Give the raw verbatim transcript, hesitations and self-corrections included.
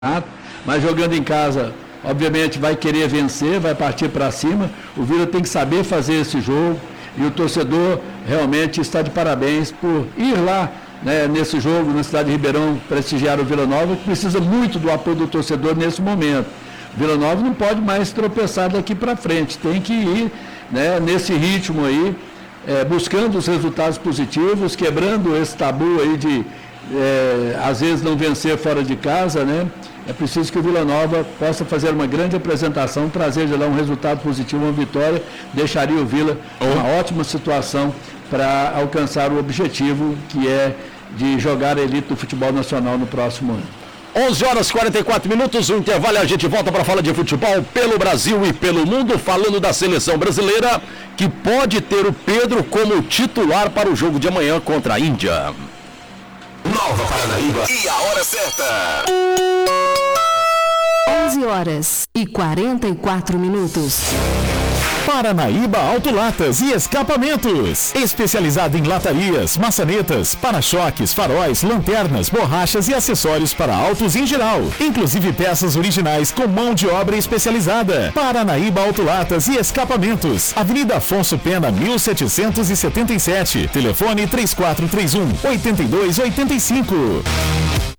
Mas jogando em casa, obviamente vai querer vencer, vai partir para cima. O Vila tem que saber fazer esse jogo e o torcedor realmente está de parabéns por ir lá, né, nesse jogo na cidade de Ribeirão prestigiar o Vila Nova, que precisa muito do apoio do torcedor nesse momento. O Vila Nova não pode mais tropeçar daqui para frente, tem que ir, né, nesse ritmo aí, é, buscando os resultados positivos, quebrando esse tabu aí de É, às vezes não vencer fora de casa, né? É preciso que o Vila Nova possa fazer uma grande apresentação, trazer de lá um resultado positivo, uma vitória, deixaria o Vila uma oh. ótima situação para alcançar o objetivo, que é de jogar a elite do futebol nacional no próximo ano. onze horas e quarenta e quatro minutos, o intervalo, a gente volta para falar de futebol pelo Brasil e pelo mundo, falando da seleção brasileira, que pode ter o Pedro como titular para o jogo de amanhã contra a Índia. Nova Paranaíba e a hora certa. onze horas e quarenta e quatro minutos. Paranaíba Autolatas e Escapamentos. Especializado em latarias, maçanetas, para-choques, faróis, lanternas, borrachas e acessórios para autos em geral. Inclusive peças originais com mão de obra especializada. Paranaíba Autolatas e Escapamentos. Avenida Afonso Pena, mil setecentos e setenta e sete. Telefone três quatro três um, oito dois oito cinco.